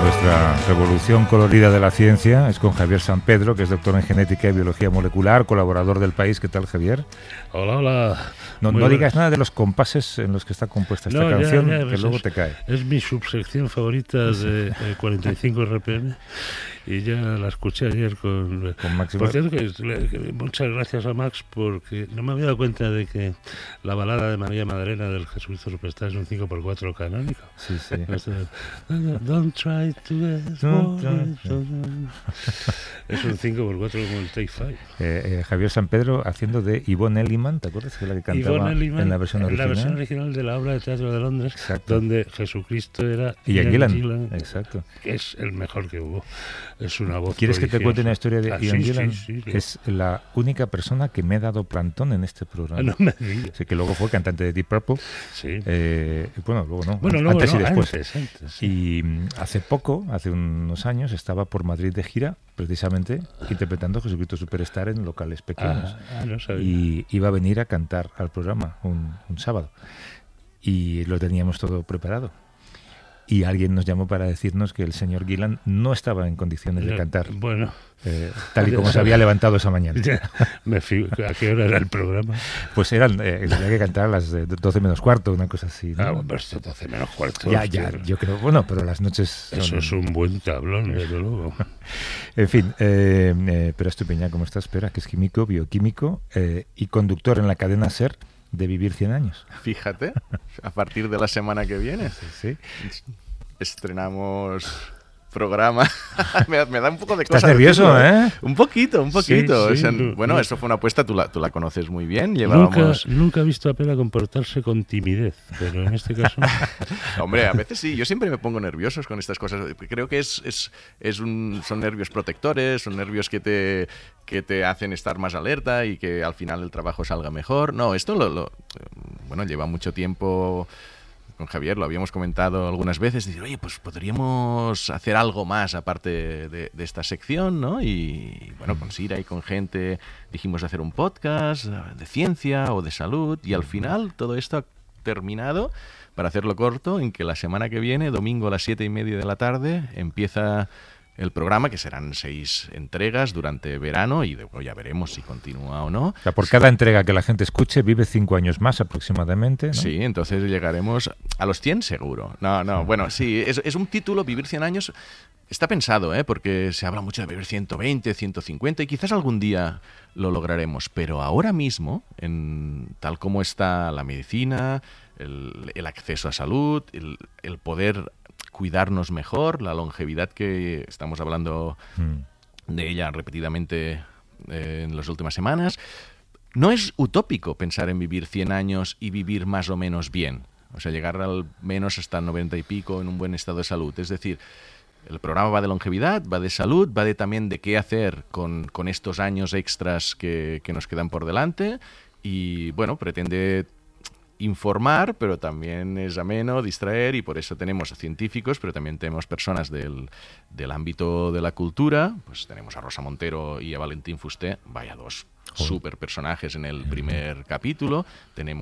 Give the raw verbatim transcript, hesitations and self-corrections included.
nuestra revolución colorida de la ciencia es con Javier San Pedro, que es doctor en genética y biología molecular, colaborador del País. ¿Qué tal, Javier? Hola, hola. No, no digas nada de los compases en los que está compuesta esta no, canción, ya, ya, que pues luego es, te cae. Es mi subsección favorita de, de cuarenta y cinco R P M y ya la escuché ayer con, con Max. Por cierto, que, que, muchas gracias a Max, porque no me había dado cuenta de que la balada de María Magdalena del Jesucristo Superstar es un cinco por cuatro canónico. Sí, sí. Don't try to get Don't more, try. Es un cinco por cuatro como el Take Five. Eh, eh, Javier San Pedro haciendo de Yvonne Elliman, ¿te acuerdas? Que es la que cantaba Elliman, en la versión original. En la versión original de la obra de teatro de Londres, exacto, donde Jesucristo era Ian Gillan, Gillan, exacto, que es el mejor que hubo. Es una voz. ¿Quieres prodigiosa. que te cuente una historia de ah, Ian sí, Gillan? Sí, sí, sí. Es la única persona que me ha dado plantón en este programa. Ah, no me digas. Sí, que luego fue cantante de Deep Purple. Sí. Eh, bueno, luego no. Bueno, luego antes no, y después. Antes, antes, sí. Y hace poco, hace unos años, estaba por Madrid de gira, precisamente interpretando Jesucristo Superstar en locales pequeños. Ah, ah, no sabía. Y iba a venir a cantar al programa un, un sábado. Y lo teníamos todo preparado. Y alguien nos llamó para decirnos que el señor Gillan no estaba en condiciones de cantar. Bueno. Eh, tal y como se había levantado esa mañana. Me fijo, ¿a qué hora era el programa? Pues eran, eh, había que cantar a las doce menos cuarto, una cosa así, ¿no? Ah, bueno, pero esto doce menos cuarto. Ya, ya, yo creo, bueno, pero las noches son... Eso es un buen tablón, desde luego. En fin, eh, eh, pero Estupiñán, ¿cómo estás? Espera, que es químico, bioquímico eh, y conductor en la cadena SER de Vivir cien años. Fíjate, a partir de la semana que viene Sí, sí. estrenamos programa. me, me da un poco de cosa. ¿Estás nervioso, decirlo, eh? Un poquito, un poquito. Sí, sí, o sea, no, bueno, no. eso fue una apuesta, tú la, tú la conoces muy bien. Llevábamos... Nunca, nunca he visto a Pela comportarse con timidez, pero en este caso... Hombre, a veces sí, yo siempre me pongo nervioso con estas cosas. Creo que es, es, es un, son nervios protectores, son nervios que te, que te hacen estar más alerta y que al final el trabajo salga mejor. No, esto lo, lo bueno, lleva mucho tiempo... Con Javier lo habíamos comentado algunas veces, decir, oye, pues podríamos hacer algo más aparte de, de esta sección, ¿no? Y bueno, con Sira y con gente dijimos hacer un podcast de ciencia o de salud y al final todo esto ha terminado, para hacerlo corto, en que la semana que viene, domingo a las siete y media de la tarde, empieza el programa, que serán seis entregas durante verano y luego ya veremos si continúa o no. O sea, por cada entrega que la gente escuche, vive cinco años más aproximadamente, ¿no? Sí, entonces llegaremos a los cien seguro. No, no, bueno, sí, es, es un título, Vivir cien años, está pensado, ¿eh? Porque se habla mucho de vivir ciento veinte, ciento cincuenta y quizás algún día lo lograremos, pero ahora mismo, en tal como está la medicina, el, el acceso a salud, el, el poder cuidarnos mejor, la longevidad que estamos hablando mm. de ella repetidamente eh, en las últimas semanas, no es utópico pensar en vivir cien años y vivir más o menos bien, o sea, llegar al menos hasta noventa y pico en un buen estado de salud. Es decir, el programa va de longevidad, va de salud, va de también de qué hacer con, con estos años extras que, que nos quedan por delante y, bueno, pretende informar, pero también es ameno, distraer, y por eso tenemos a científicos, pero también tenemos personas del, del ámbito de la cultura. Pues tenemos a Rosa Montero y a Valentín Fusté, vaya dos super personajes en el primer capítulo. Tenemos